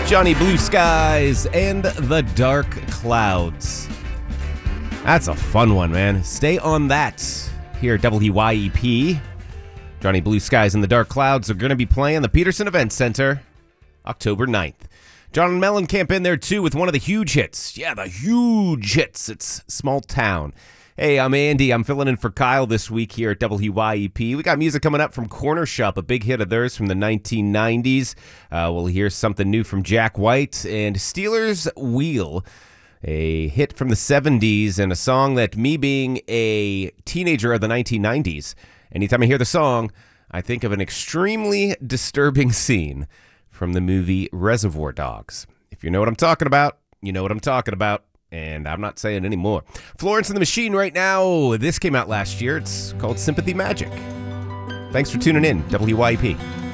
Johnny Blue Skies and the Dark Clouds. That's a fun one, man. Stay on that here at WYEP. Johnny Blue Skies and the Dark Clouds are going to be playing the Peterson Event Center October 9th. John Mellencamp in there too with one of the huge hits. Yeah, the huge hits. It's Small Town. Hey, I'm Andy. I'm filling in for Kyle this week here at WYEP. We got music coming up from Corner Shop, a big hit of theirs from the 1990s. We'll hear something new from Jack White and Steelers Wheel, a hit from the 70s and a song that, me being a teenager of the 1990s, anytime I hear the song, I think of an extremely disturbing scene from the movie Reservoir Dogs. If you know what I'm talking about, you know what I'm talking about. And I'm not saying any more. Florence and the Machine right now. This came out last year. It's called Sympathy Magic. Thanks for tuning in, WYP.